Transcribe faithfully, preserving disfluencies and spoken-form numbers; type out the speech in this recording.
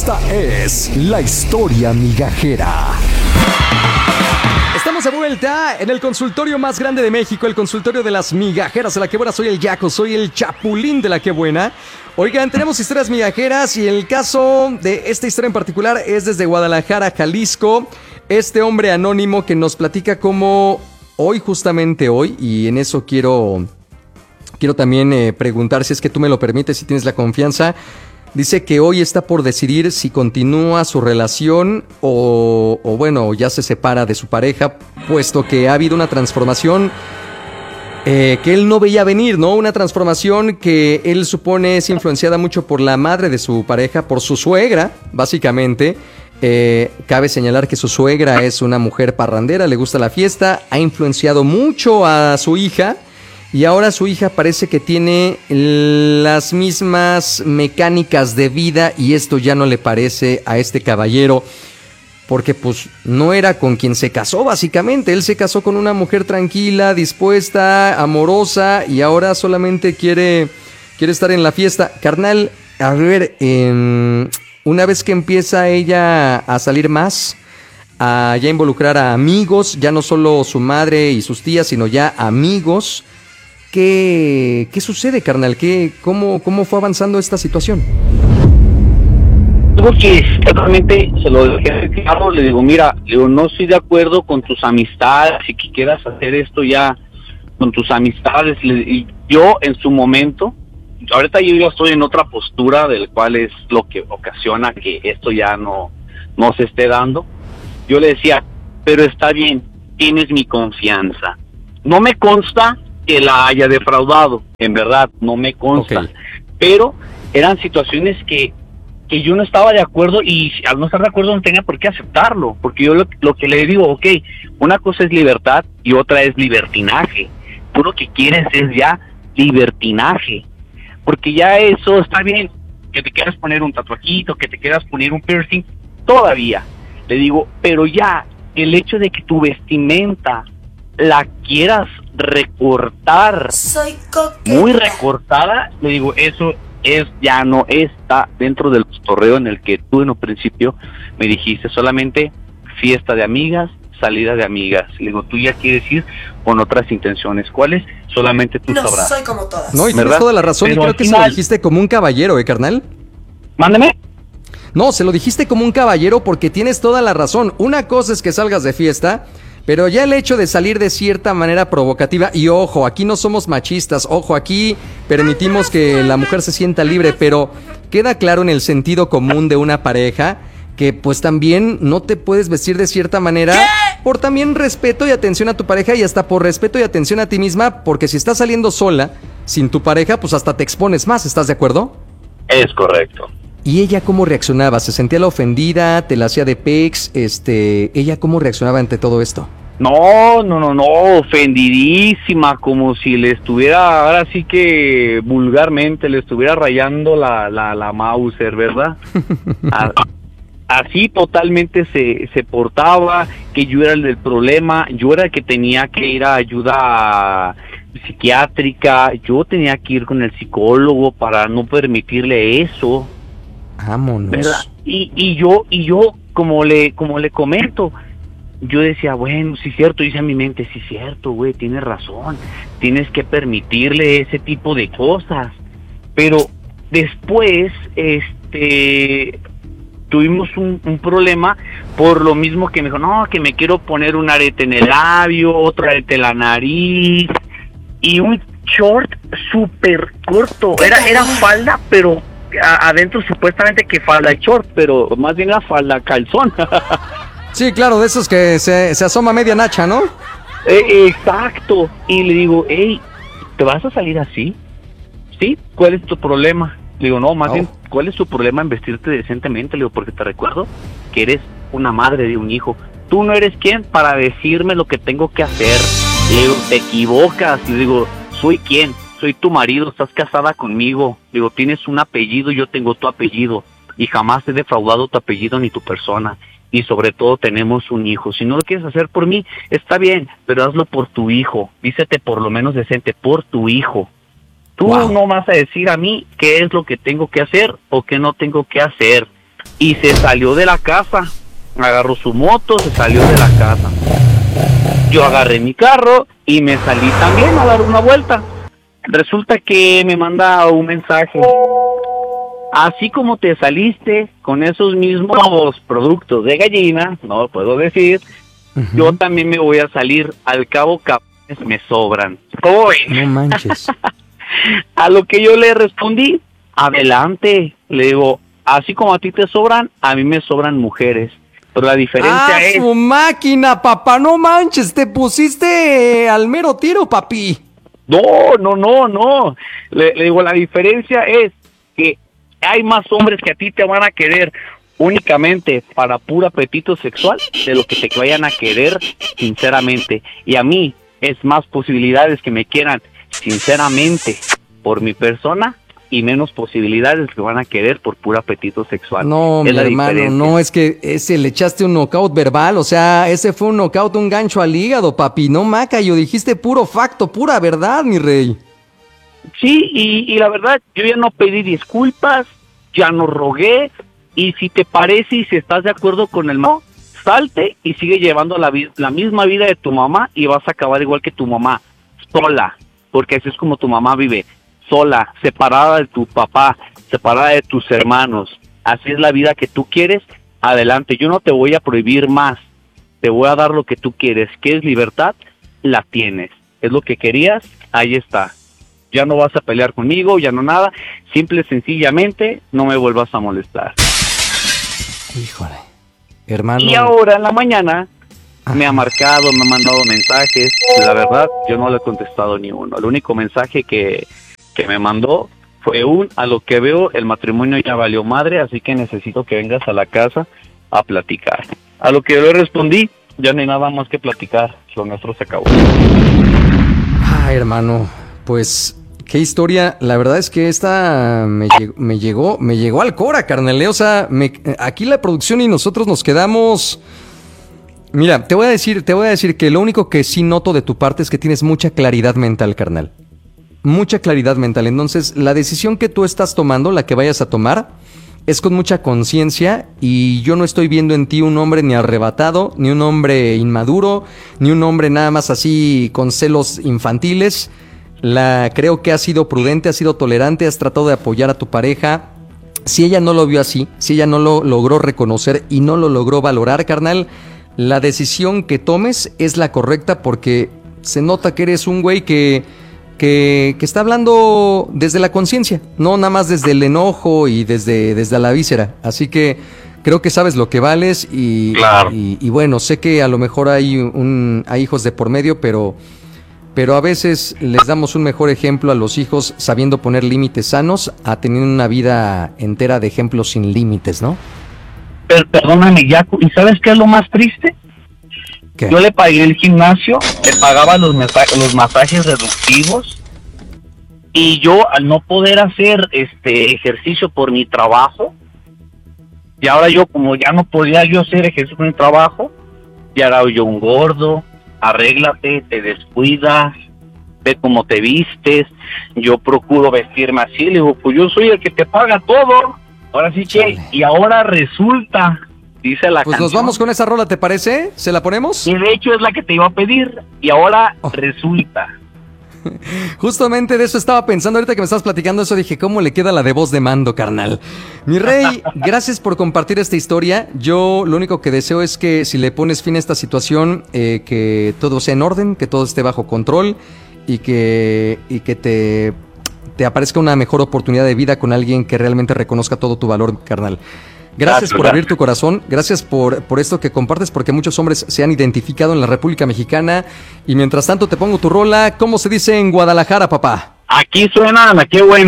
Esta es la historia migajera. Estamos de vuelta en el consultorio más grande de México, el consultorio de las migajeras de La Que Buena. Soy el Yaco, soy el Chapulín de La Que Buena. Oigan, tenemos historias migajeras y el caso de esta historia en particular es desde Guadalajara, Jalisco. Este hombre anónimo que nos platica cómo hoy, justamente hoy, y en eso quiero, quiero también eh, preguntar si es que tú me lo permites, si tienes la confianza. Dice que hoy está por decidir si continúa su relación o, o bueno, ya se separa de su pareja, puesto que ha habido una transformación eh, que él no veía venir, ¿no? Una transformación que él supone es influenciada mucho por la madre de su pareja, por su suegra, básicamente. Eh, cabe señalar que su suegra es una mujer parrandera, le gusta la fiesta, ha influenciado mucho a su hija. Y ahora su hija parece que tiene las mismas mecánicas de vida y esto ya no le parece a este caballero porque pues no era con quien se casó básicamente. Él se casó con una mujer tranquila, dispuesta, amorosa y ahora solamente quiere, quiere estar en la fiesta. Carnal, a ver, eh, una vez que empieza ella a salir más, a ya involucrar a amigos, ya no solo su madre y sus tías, sino ya amigos. ¿Qué, qué sucede, carnal? ¿Qué, cómo, ¿Cómo fue avanzando esta situación? Algo que realmente se lo dejé claro, le digo, mira, le digo, no estoy de acuerdo con tus amistades y que quieras hacer esto ya con tus amistades. Y yo en su momento, ahorita yo ya estoy en otra postura, del cual es lo que ocasiona que esto ya no, no se esté dando. Yo le decía, pero está bien, tienes mi confianza. No me consta que la haya defraudado, en verdad, no me consta, okay. Pero eran situaciones que, que yo no estaba de acuerdo y al no estar de acuerdo no tenía por qué aceptarlo, porque yo lo, lo que le digo, ok, una cosa es libertad y otra es libertinaje. Tú lo que quieres es ya libertinaje, porque ya eso está bien, que te quieras poner un tatuajito, que te quieras poner un piercing, todavía, le digo, pero ya el hecho de que tu vestimenta la quieras recortar, soy coqueta, muy recortada, le digo, eso es ya no está dentro del cotorreo en el que tú en un principio me dijiste, solamente fiesta de amigas, salida de amigas. Le digo, tú ya quieres ir con otras intenciones, ¿cuáles? Solamente tú no sabrás. No soy como todas. No, y tienes ¿verdad? Toda la razón. Pero y creo que final... se lo dijiste como un caballero, ¿eh, carnal? Mándeme. No, se lo dijiste como un caballero porque tienes toda la razón. Una cosa es que salgas de fiesta, pero ya el hecho de salir de cierta manera provocativa, y ojo, aquí no somos machistas, ojo, aquí permitimos que la mujer se sienta libre, pero queda claro en el sentido común de una pareja que pues también no te puedes vestir de cierta manera. ¿Qué? Por también respeto y atención a tu pareja y hasta por respeto y atención a ti misma, porque si estás saliendo sola, sin tu pareja, pues hasta te expones más, ¿estás de acuerdo? Es correcto. ¿Y ella cómo reaccionaba? ¿Se sentía la ofendida? ¿Te la hacía de pex? Este, ¿ella cómo reaccionaba ante todo esto? No, no, no, no, ofendidísima, como si le estuviera, ahora sí que vulgarmente, le estuviera rayando la, la, la Mauser, ¿verdad? A, así totalmente se, se portaba, que yo era el del problema, yo era el que tenía que ir a ayuda psiquiátrica, yo tenía que ir con el psicólogo para no permitirle eso. Vámonos. ¿Verdad? Y, y yo, y yo, como le, como le comento, yo decía, bueno, sí es cierto, dice a mi mente, sí es cierto, güey, tienes razón, tienes que permitirle ese tipo de cosas. Pero después, este, tuvimos un, un problema por lo mismo que me dijo, no, que me quiero poner un arete en el labio, otro arete en la nariz, y un short súper corto, era, era falda, pero a, adentro supuestamente que falda short, pero más bien la falda calzón. Sí, claro, de esos que se, se asoma media nacha, ¿no? Eh, exacto. Y le digo, hey, ¿te vas a salir así? ¿Sí? ¿Cuál es tu problema? Le digo, no, más oh. bien, ¿cuál es tu problema en vestirte decentemente? Le digo, porque te recuerdo que eres una madre de un hijo. Tú no eres quien para decirme lo que tengo que hacer. Le digo, te equivocas. Le digo, ¿soy quién? Soy tu marido, estás casada conmigo. Le digo, tienes un apellido, yo tengo tu apellido. Y jamás he defraudado tu apellido ni tu persona. Y sobre todo tenemos un hijo. Si no lo quieres hacer por mí, está bien, pero hazlo por tu hijo. Vístete por lo menos decente, por tu hijo. Tú wow. no vas a decir a mí qué es lo que tengo que hacer o qué no tengo que hacer. y se salió de la casa, agarró su moto, se salió de la casa. Yo agarré mi carro y me salí también a dar una vuelta. Resulta que me manda un mensaje: así como te saliste con esos mismos productos de gallina, no lo puedo decir, uh-huh. yo también me voy a salir, al cabo cabrones me sobran. ¿Cómo ven? No manches. A lo que yo le respondí: adelante. Le digo, así como a ti te sobran, a mí me sobran mujeres. Pero la diferencia ¡Ah, es... su máquina, papá! No manches, te pusiste al mero tiro, papi. No, no, no, no. Le, le digo, la diferencia es que hay más hombres que a ti te van a querer únicamente para puro apetito sexual de lo que te vayan a querer sinceramente. Y a mí es más posibilidades que me quieran sinceramente por mi persona y menos posibilidades que van a querer por puro apetito sexual. No, es mi hermano, diferencia. no, es que ese le echaste un knockout verbal, o sea, ese fue un knockout, un gancho al hígado, papi, no macayo, dijiste puro facto, pura verdad, mi rey. Sí, y, y la verdad, yo ya no pedí disculpas, ya no rogué, y si te parece y si estás de acuerdo con el no, salte y sigue llevando la, vi- la misma vida de tu mamá y vas a acabar igual que tu mamá, sola, porque así es como tu mamá vive, sola, separada de tu papá, separada de tus hermanos. Así es la vida que tú quieres, adelante. Yo no te voy a prohibir más, te voy a dar lo que tú quieres, que es libertad, la tienes. Es lo que querías, ahí está. Ya no vas a pelear conmigo, ya no nada, simple y sencillamente no me vuelvas a molestar. Híjole, hermano. Y ahora en la mañana Ajá. me ha marcado, me ha mandado mensajes, la verdad yo no le he contestado ni uno. El único mensaje que que me mandó fue un: a lo que veo el matrimonio ya valió madre, así que necesito que vengas a la casa a platicar. A lo que yo le respondí: ya no hay nada más que platicar, lo nuestro se acabó. Ay, hermano, pues qué historia. La verdad es que esta me llegó, me llegó, me llegó al cora, carnal. O sea, me, aquí la producción y nosotros nos quedamos. Mira, te voy a decir, te voy a decir que lo único que sí noto de tu parte es que tienes mucha claridad mental, carnal. Mucha claridad mental. Entonces, la decisión que tú estás tomando, la que vayas a tomar, es con mucha conciencia, y yo no estoy viendo en ti un hombre ni arrebatado, ni un hombre inmaduro, ni un hombre nada más así con celos infantiles. La, creo que has sido prudente, has sido tolerante, has tratado de apoyar a tu pareja. Si ella no lo vio así, si ella no lo logró reconocer y no lo logró valorar, carnal, la decisión que tomes es la correcta, porque se nota que eres un güey que... Que, que está hablando desde la conciencia, no nada más desde el enojo y desde, desde la víscera. Así que creo que sabes lo que vales y, Claro. y, y bueno, sé que a lo mejor hay, un, hay hijos de por medio, pero, pero a veces les damos un mejor ejemplo a los hijos sabiendo poner límites sanos a tener una vida entera de ejemplos sin límites, ¿no? Per- perdóname, Yaco, ¿y sabes qué es lo más triste? ¿Qué? Yo le pagué el gimnasio, le pagaba los, mesa- los masajes reductivos, y yo al no poder hacer este ejercicio por mi trabajo, y ahora yo como ya no podía yo hacer ejercicio por mi trabajo, y ahora yo un gordo, arréglate, te descuidas, ve cómo te vistes, yo procuro vestirme así, le digo, pues yo soy el que te paga todo, ahora sí que, Chale. y ahora resulta... Dice la Pues canción. nos vamos con esa rola, ¿te parece? ¿Se la ponemos? Y de hecho es la que te iba a pedir. Y ahora Oh. resulta. Justamente de eso estaba pensando ahorita que me estabas platicando eso, dije, ¿cómo le queda la de voz de mando, carnal? Mi rey, gracias por compartir esta historia. Yo lo único que deseo es que si le pones fin a esta situación, eh, que todo sea en orden, que todo esté bajo control y que, y que te, te aparezca una mejor oportunidad de vida con alguien que realmente reconozca todo tu valor, carnal. Gracias Gracias, por gracias. abrir tu corazón, gracias por, por esto que compartes, porque muchos hombres se han identificado en la República Mexicana. Y mientras tanto te pongo tu rola, ¿cómo se dice en Guadalajara, papá? Aquí suena, qué bueno.